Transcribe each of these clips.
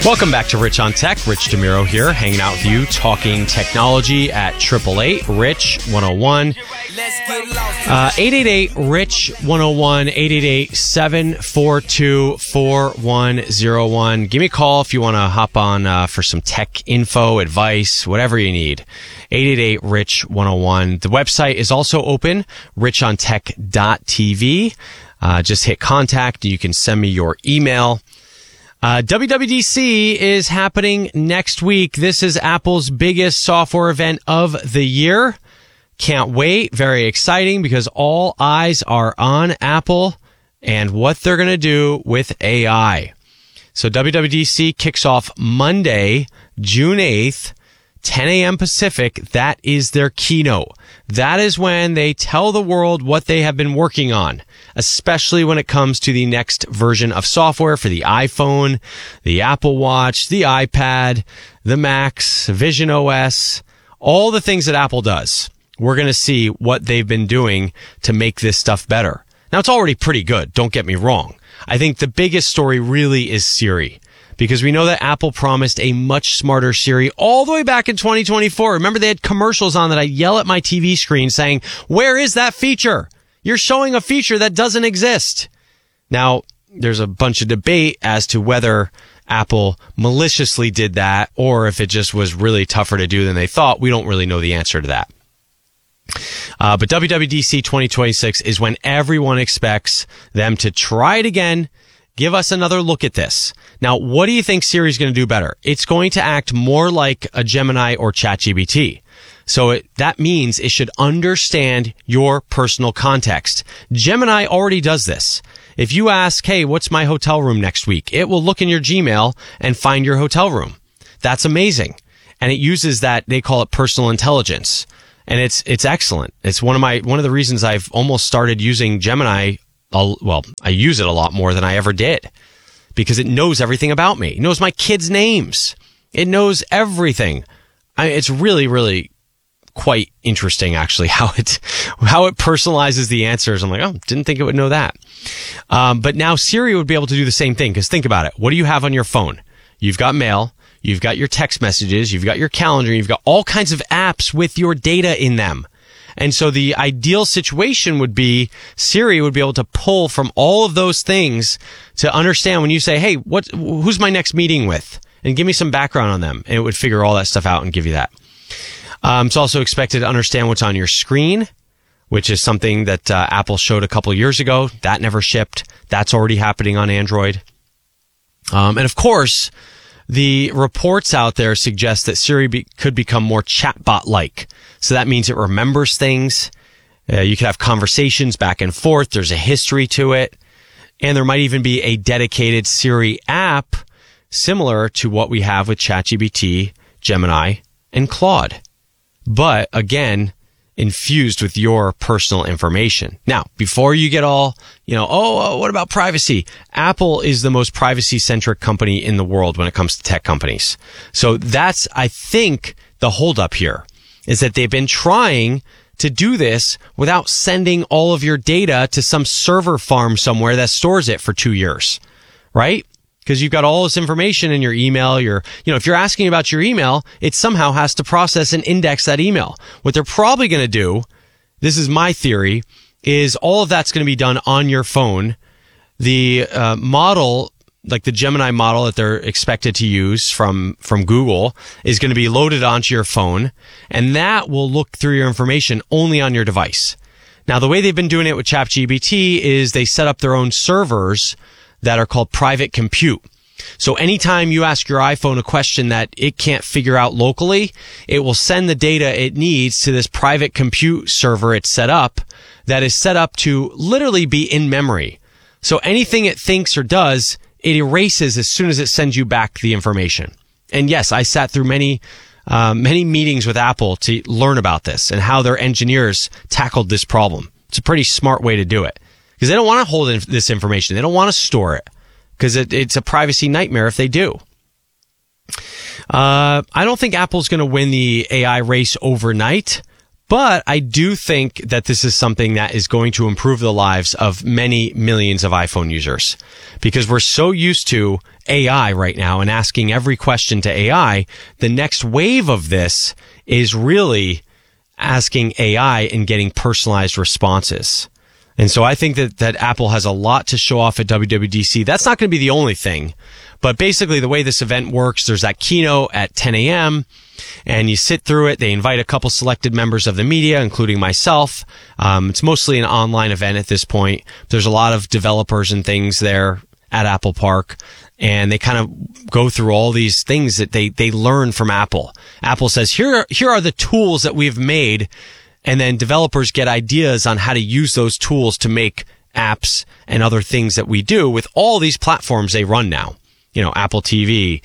Welcome back to Rich on Tech. Rich DeMiro here, hanging out with you, talking technology at 888-RICH-101. 888-RICH-101, 888-742-4101. Give me a call if you want to hop on for some tech info, advice, whatever you need. 888-RICH-101. The website is also open, richontech.tv. Just hit contact. You can send me your email. WWDC is happening next week. This is Apple's biggest software event of the year. Can't wait. Very exciting because all eyes are on Apple and what they're going to do with AI. So WWDC kicks off Monday, June 8th, 10 a.m. Pacific. That is their keynote. That is when they tell the world what they have been working on, especially when it comes to the next version of software for the iPhone, the Apple Watch, the iPad, the Macs, Vision OS, all the things that Apple does. We're going to see what they've been doing to make this stuff better. Now, it's already pretty good. Don't get me wrong. I think the biggest story really is Siri, because we know that Apple promised a much smarter Siri all the way back in 2024. Remember, they had commercials on that I'd yell at my TV screen saying, "Where is that feature? You're showing a feature that doesn't exist." Now, there's a bunch of debate as to whether Apple maliciously did that or if it just was really tougher to do than they thought. We don't really know the answer to that. But WWDC 2026 is when everyone expects them to try it again. Give us another look at this. Now, what do you think Siri's going to do better? It's going to act more like a Gemini or ChatGPT. So that means it should understand your personal context. Gemini already does this. If you ask, "Hey, what's my hotel room next week?" it will look in your Gmail and find your hotel room. That's amazing. And it uses that, they call it personal intelligence. And it's excellent. It's one of the reasons I've almost started using Gemini. Well, I use it a lot more than I ever did because it knows everything about me. It knows my kids' names. It knows everything. It's really, really quite interesting, actually, how it personalizes the answers. I'm like, oh, didn't think it would know that. But now Siri would be able to do the same thing, because think about it. What do you have on your phone? You've got mail. You've got your text messages. You've got your calendar. You've got all kinds of apps with your data in them. And so the ideal situation would be Siri would be able to pull from all of those things to understand when you say, "Hey, who's my next meeting with?" and give me some background on them. And it would figure all that stuff out and give you that. It's also expected to understand what's on your screen, which is something that Apple showed a couple years ago. That never shipped. That's already happening on Android. And of course, the reports out there suggest that Siri could become more chatbot-like. So that means it remembers things. You could have conversations back and forth. There's a history to it. And there might even be a dedicated Siri app similar to what we have with ChatGPT, Gemini, and Claude. But again, infused with your personal information. Now, before you get all, what about privacy? Apple is the most privacy-centric company in the world when it comes to tech companies. So that's, I think, the holdup here, is that they've been trying to do this without sending all of your data to some server farm somewhere that stores it for 2 years, right? Because you've got all this information in your email. If you're asking about your email, it somehow has to process and index that email. What they're probably going to do, this is my theory, is all of that's going to be done on your phone. The model, like the Gemini model that they're expected to use from Google, is going to be loaded onto your phone, and that will look through your information only on your device. Now, the way they've been doing it with ChatGPT is they set up their own servers that are called private compute. So anytime you ask your iPhone a question that it can't figure out locally, it will send the data it needs to this private compute server it's set up that is set up to literally be in memory. So anything it thinks or does, it erases as soon as it sends you back the information. And yes, I sat through many meetings with Apple to learn about this and how their engineers tackled this problem. It's a pretty smart way to do it, because they don't want to hold this information. They don't want to store it, because it's a privacy nightmare if they do. I don't think Apple's going to win the AI race overnight, But I do think that this is something that is going to improve the lives of many millions of iPhone users, because we're so used to AI right now and asking every question to AI. The next wave of this is really asking AI and getting personalized responses. And so I think that Apple has a lot to show off at WWDC. That's not going to be the only thing. But basically, the way this event works, there's that keynote at 10 a.m., and you sit through it. They invite a couple selected members of the media, including myself. It's mostly an online event at this point. There's a lot of developers and things there at Apple Park, and they kind of go through all these things that they learn from Apple. Apple says, here are the tools that we've made, and then developers get ideas on how to use those tools to make apps and other things that we do with all these platforms they run now. Apple TV,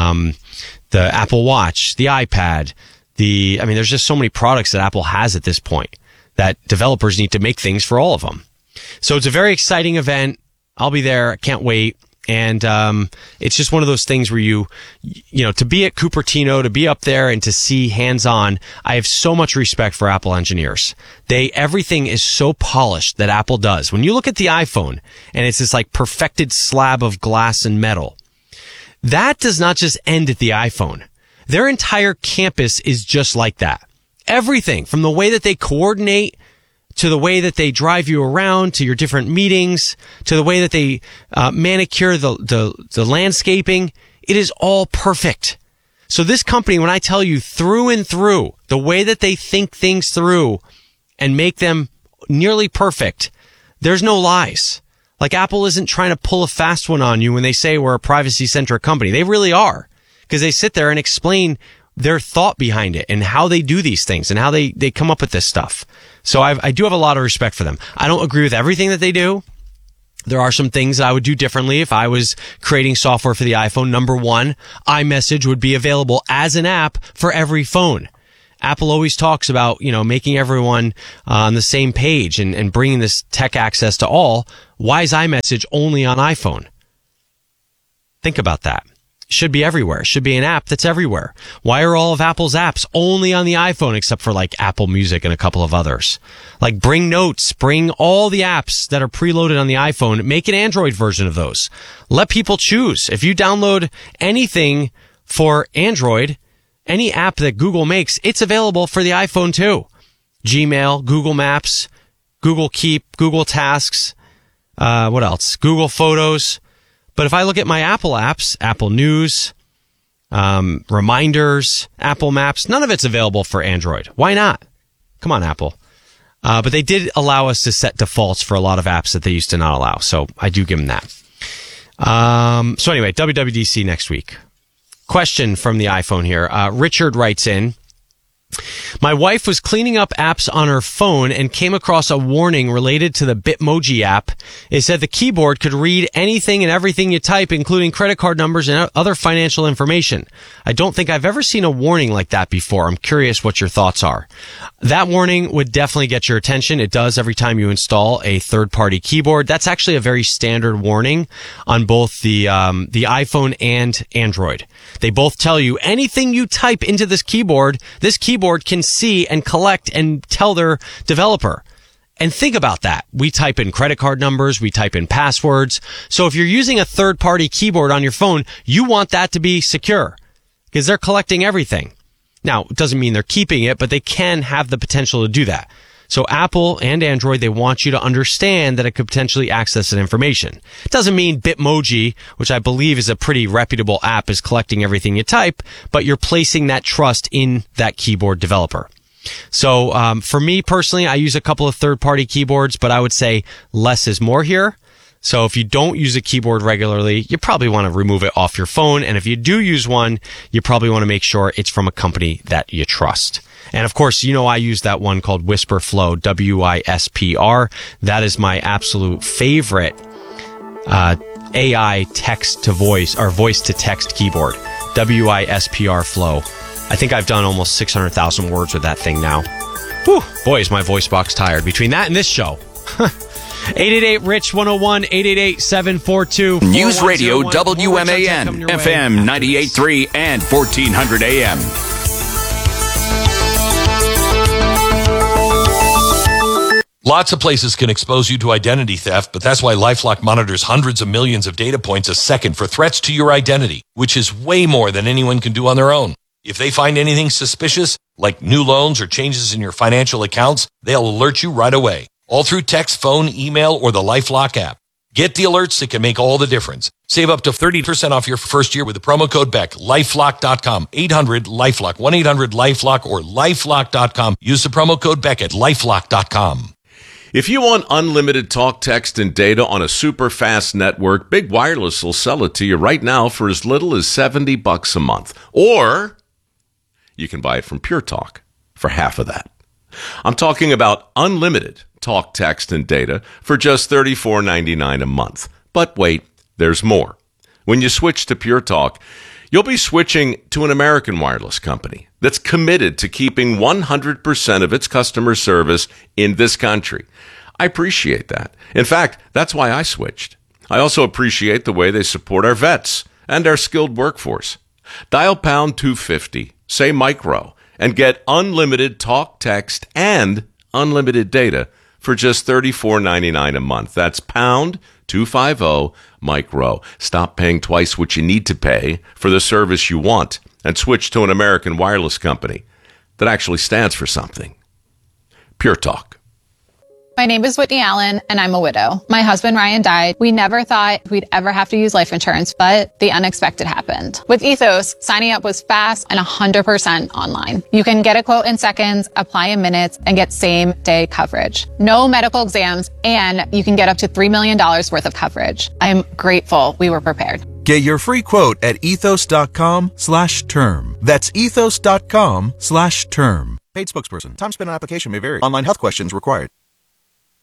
the Apple Watch, the iPad, there's just so many products that Apple has at this point that developers need to make things for all of them. So it's a very exciting event. I'll be there. I can't wait. And it's just one of those things where you to be at Cupertino, to be up there and to see hands-on, I have so much respect for Apple engineers. Everything is so polished that Apple does. When you look at the iPhone and it's this like perfected slab of glass and metal, that does not just end at the iPhone. Their entire campus is just like that. Everything from the way that they coordinate to the way that they drive you around, to your different meetings, to the way that they manicure the landscaping. It is all perfect. So this company, when I tell you through and through, the way that they think things through and make them nearly perfect, there's no lies. Like Apple isn't trying to pull a fast one on you when they say we're a privacy-centric company. They really are, because they sit there and explain their thought behind it and how they do these things and how they come up with this stuff. So I do have a lot of respect for them. I don't agree with everything that they do. There are some things that I would do differently if I was creating software for the iPhone. Number one, iMessage would be available as an app for every phone. Apple always talks about, making everyone on the same page and bringing this tech access to all. Why is iMessage only on iPhone? Think about that. It should be everywhere. It should be an app that's everywhere. Why are all of Apple's apps only on the iPhone except for like Apple Music and a couple of others? Like bring Notes, bring all the apps that are preloaded on the iPhone, make an Android version of those. Let people choose. If you download anything for Android, any app that Google makes, it's available for the iPhone too. Gmail, Google Maps, Google Keep, Google Tasks, what else? Google Photos. But if I look at my Apple apps, Apple News, Reminders, Apple Maps, none of it's available for Android. Why not? Come on, Apple. But they did allow us to set defaults for a lot of apps that they used to not allow. So I do give them that. So anyway, WWDC next week. Question from the iPhone here. Richard writes in, my wife was cleaning up apps on her phone and came across a warning related to the Bitmoji app. It said the keyboard could read anything and everything you type, including credit card numbers and other financial information. I don't think I've ever seen a warning like that before. I'm curious what your thoughts are. That warning would definitely get your attention. It does every time you install a third-party keyboard. That's actually a very standard warning on both the iPhone and Android. They both tell you anything you type into this keyboard can see and collect and tell their developer. And think about that. We type in credit card numbers, we type in passwords. So if you're using a third-party keyboard on your phone, you want that to be secure because they're collecting everything. Now, it doesn't mean they're keeping it, but they can have the potential to do that. So Apple and Android, they want you to understand that it could potentially access that information. It doesn't mean Bitmoji, which I believe is a pretty reputable app, is collecting everything you type, but you're placing that trust in that keyboard developer. So for me personally, I use a couple of third-party keyboards, but I would say less is more here. So if you don't use a keyboard regularly, you probably want to remove it off your phone. And if you do use one, you probably want to make sure it's from a company that you trust. And of course, I use that one called WhisperFlow, WISPR. That is my absolute favorite AI text to voice or voice to text keyboard, WISPR Flow. I think I've done almost 600,000 words with that thing now. Whew, boy, is my voice box tired between that and this show. 888-RICH-101, 888-742. News Radio WMAN, FM 98.3 and 1400 AM. Lots of places can expose you to identity theft, but that's why LifeLock monitors hundreds of millions of data points a second for threats to your identity, which is way more than anyone can do on their own. If they find anything suspicious, like new loans or changes in your financial accounts, they'll alert you right away, all through text, phone, email, or the LifeLock app. Get the alerts that can make all the difference. Save up to 30% off your first year with the promo code BECK. LifeLock.com, 800-LifeLock, 1-800-LifeLock, or LifeLock.com. Use the promo code BECK at LifeLock.com. If you want unlimited talk, text, and data on a super fast network, Big Wireless will sell it to you right now for as little as $70 a month. Or you can buy it from Pure Talk for half of that. I'm talking about unlimited talk, text, and data for just $34.99 a month. But wait, there's more. When you switch to Pure Talk, you'll be switching to an American wireless company that's committed to keeping 100% of its customer service in this country. I appreciate that. In fact, that's why I switched. I also appreciate the way they support our vets and our skilled workforce. Dial pound 250, say micro, and get unlimited talk, text, and unlimited data for just $34.99 a month. That's pound 250 micro. Stop paying twice what you need to pay for the service you want and switch to an American wireless company that actually stands for something. Pure Talk. My name is Whitney Allen, and I'm a widow. My husband, Ryan, died. We never thought we'd ever have to use life insurance, but the unexpected happened. With Ethos, signing up was fast and 100% online. You can get a quote in seconds, apply in minutes, and get same-day coverage. No medical exams, and you can get up to $3 million worth of coverage. I'm grateful we were prepared. Get your free quote at ethos.com/term. That's ethos.com/term. Paid spokesperson. Time spent on application may vary. Online health questions required.